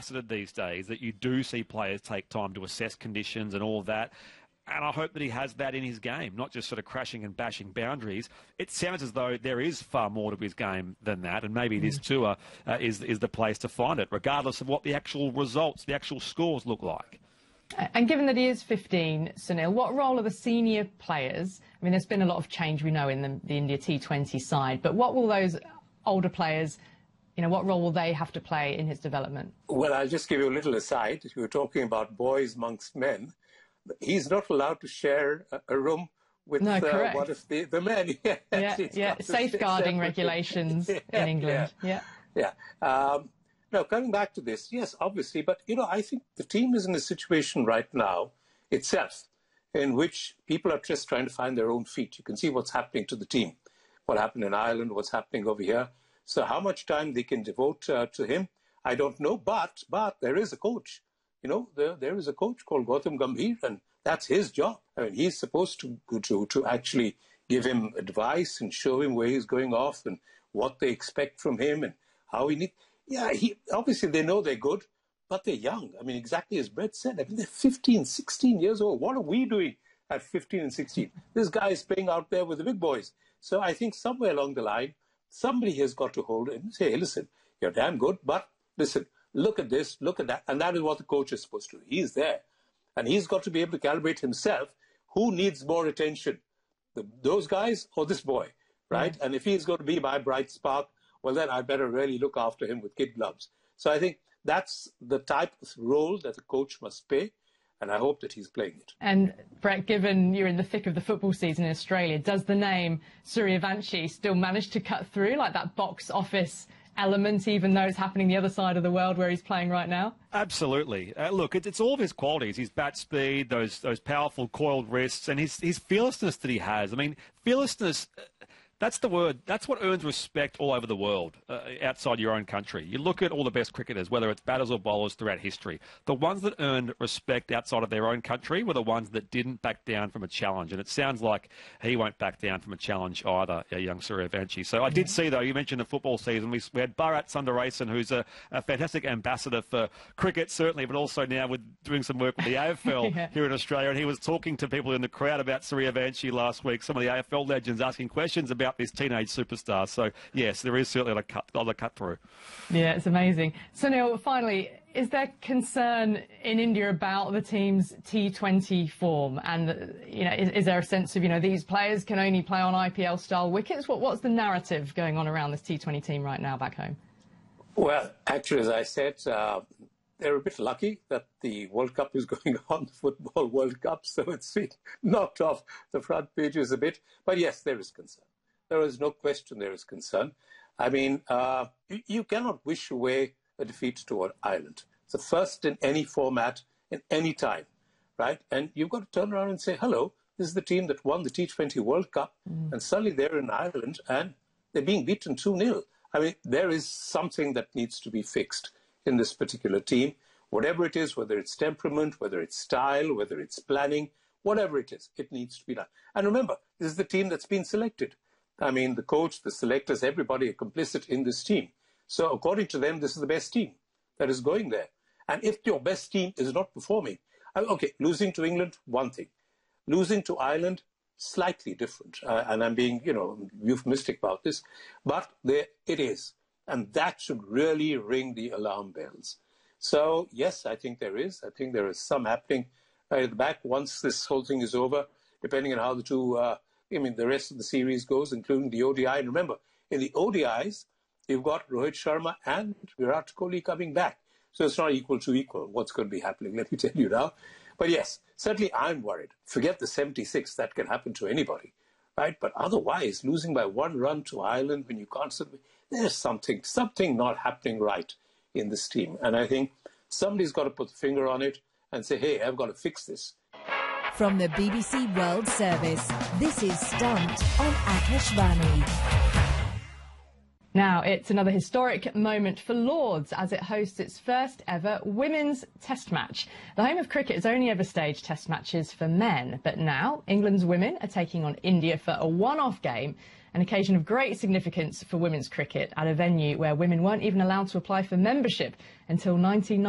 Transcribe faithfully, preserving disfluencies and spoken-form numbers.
faceted these days, that you do see players take time to assess conditions and all of that. And I hope that he has that in his game, not just sort of crashing and bashing boundaries. It sounds as though there is far more to his game than that, and maybe this tour uh, is, is the place to find it, regardless of what the actual results, the actual scores look like. And given that he is fifteen, Sunil, what role are the senior players? I mean, there's been a lot of change, we know, in the, the India T twenty side, but what will those older players, you know, what role will they have to play in his development? Well, I'll just give you a little aside. You were talking about boys amongst men. He's not allowed to share a, a room with no, uh, one of the, the men. yeah, yeah, yeah. Safeguarding regulations yeah, in England. Yeah, yeah. yeah. Um, now, coming back to this, yes, obviously, but, you know, I think the team is in a situation right now itself in which people are just trying to find their own feet. You can see what's happening to the team, what happened in Ireland, what's happening over here. So how much time they can devote uh, to him, I don't know, but, but there is a coach. You know, there, there is a coach called Gautam Gambhir, and that's his job. I mean, he's supposed to, to, to actually give him advice and show him where he's going off and what they expect from him and how he needs. Yeah, he, obviously they know they're good, but they're young. I mean, exactly as Brett said, I mean, they're fifteen, sixteen years old. What are we doing at fifteen and sixteen? This guy is playing out there with the big boys. So I think somewhere along the line, somebody has got to hold it and say, hey, listen, you're damn good, but listen, look at this, look at that. And that is what the coach is supposed to do. He's there. And he's got to be able to calibrate himself. Who needs more attention? The, those guys or this boy, right? Mm. And if he's going to be my bright spark, well, then I better really look after him with kid gloves. So I think that's the type of role that the coach must play. And I hope that he's playing it. And, Brett, given you're in the thick of the football season in Australia, does the name Suryavanshi still manage to cut through, like that box office element, even though it's happening the other side of the world where he's playing right now? Absolutely. Uh, look, it's, it's all of his qualities, his bat speed, those those powerful coiled wrists, and his, his fearlessness that he has. I mean, fearlessness... Uh, That's the word. That's what earns respect all over the world, uh, outside your own country. You look at all the best cricketers, whether it's batters or bowlers throughout history. The ones that earned respect outside of their own country were the ones that didn't back down from a challenge. And it sounds like he won't back down from a challenge either, a young Suryavanshi. So I did see, though, you mentioned the football season. We, we had Bharat Sundaresan, who's a, a fantastic ambassador for cricket, certainly, but also now with doing some work with the A F L yeah. here in Australia. And he was talking to people in the crowd about Suryavanshi last week, some of the A F L legends asking questions about this teenage superstar. So, yes, there is certainly a cut, a cut through. Yeah, it's amazing. So, Neil, finally, is there concern in India about the team's T twenty form? And, you know, is, is there a sense of, you know, these players can only play on I P L-style wickets? What, what's the narrative going on around this T twenty team right now back home? Well, actually, as I said, uh, they're a bit lucky that the World Cup is going on, the Football World Cup, so it's been knocked off the front pages a bit. But yes, there is concern. There is no question there is concern. I mean, uh, you, you cannot wish away a defeat toward Ireland. It's the first in any format, in any time, right? And you've got to turn around and say, hello, this is the team that won the T twenty World Cup, mm. and suddenly they're in Ireland and they're being beaten two nil. I mean, there is something that needs to be fixed in this particular team. Whatever it is, whether it's temperament, whether it's style, whether it's planning, whatever it is, it needs to be done. And remember, this is the team that's been selected. I mean, the coach, the selectors, everybody are complicit in this team. So according to them, this is the best team that is going there. And if your best team is not performing, okay, losing to England, one thing. Losing to Ireland, slightly different. Uh, and I'm being, you know, euphemistic about this. But there it is. And that should really ring the alarm bells. So, yes, I think there is. I think there is some happening right at the back once this whole thing is over, depending on how the two... Uh, I mean, the rest of the series goes, including the O D I. And remember, in the O D Is, you've got Rohit Sharma and Virat Kohli coming back. So it's not equal to equal what's going to be happening, let me tell you now. But yes, certainly I'm worried. Forget the seventy-six, that can happen to anybody, right? But otherwise, losing by one run to Ireland when you can't... There's something, something not happening right in this team. And I think somebody's got to put the finger on it and say, hey, I've got to fix this. From the B B C World Service, this is Stumped on Akashvani. Now, it's another historic moment for Lords as it hosts its first ever women's test match. The home of cricket has only ever staged test matches for men, but now England's women are taking on India for a one-off game, an occasion of great significance for women's cricket at a venue where women weren't even allowed to apply for membership until nineteen ninety.